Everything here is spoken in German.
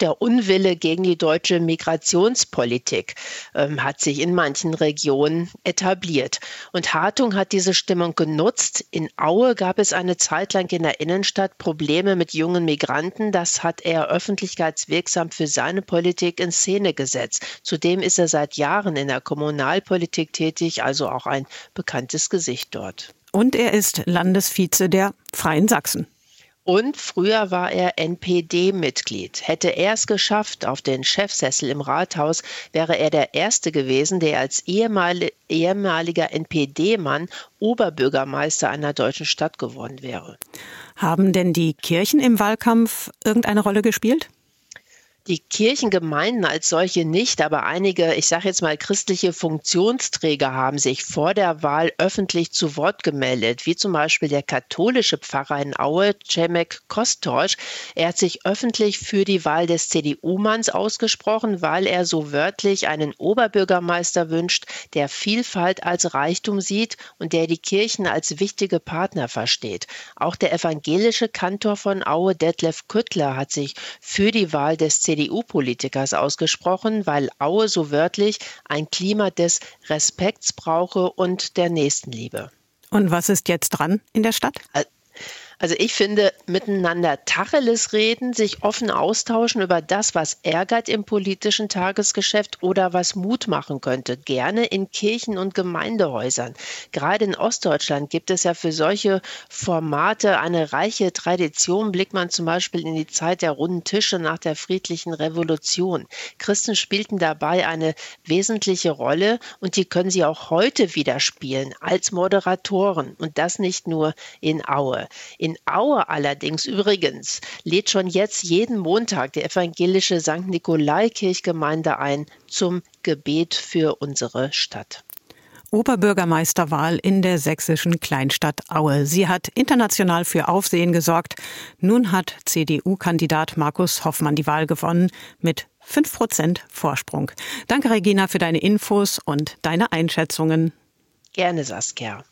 Der Unwille gegen die deutsche Migrationspolitik hat sich in manchen Regionen etabliert. Und Hartung hat diese Stimmung genutzt. In Aue gab es eine Zeit lang in der Innenstadt Probleme mit jungen Migranten. Das hat er öffentlichkeitswirksam für seine Politik in Szene gesetzt. Zudem ist er seit Jahren in der Kommunalpolitik tätig, also auch ein bekanntes Gesicht dort. Und er ist Landesvize der Freien Sachsen. Und früher war er NPD-Mitglied. Hätte er es geschafft auf den Chefsessel im Rathaus, wäre er der Erste gewesen, der als ehemaliger NPD-Mann Oberbürgermeister einer deutschen Stadt geworden wäre. Haben denn die Kirchen im Wahlkampf irgendeine Rolle gespielt? Die Kirchengemeinden als solche nicht, aber einige, ich sage jetzt mal, christliche Funktionsträger haben sich vor der Wahl öffentlich zu Wort gemeldet, wie zum Beispiel der katholische Pfarrer in Aue, Cemek Kostorsch. Er hat sich öffentlich für die Wahl des CDU-Manns ausgesprochen, weil er so wörtlich einen Oberbürgermeister wünscht, der Vielfalt als Reichtum sieht und der die Kirchen als wichtige Partner versteht. Auch der evangelische Kantor von Aue, Detlef Küttler, hat sich für die Wahl des CDU-Politikers ausgesprochen, weil Aue so wörtlich ein Klima des Respekts brauche und der Nächstenliebe. Und was ist jetzt dran in der Stadt? Also ich finde, miteinander Tacheles reden, sich offen austauschen über das, was ärgert im politischen Tagesgeschäft oder was Mut machen könnte. Gerne in Kirchen und Gemeindehäusern. Gerade in Ostdeutschland gibt es ja für solche Formate eine reiche Tradition. Blickt man zum Beispiel in die Zeit der runden Tische nach der friedlichen Revolution. Christen spielten dabei eine wesentliche Rolle und die können sie auch heute wieder spielen als Moderatoren. Und das nicht nur in Aue. In Aue allerdings übrigens lädt schon jetzt jeden Montag die evangelische St. Nikolai-Kirchgemeinde ein zum Gebet für unsere Stadt. Oberbürgermeisterwahl in der sächsischen Kleinstadt Aue. Sie hat international für Aufsehen gesorgt. Nun hat CDU-Kandidat Markus Hoffmann die Wahl gewonnen mit 5% Vorsprung. Danke, Regina, für deine Infos und deine Einschätzungen. Gerne, Saskia.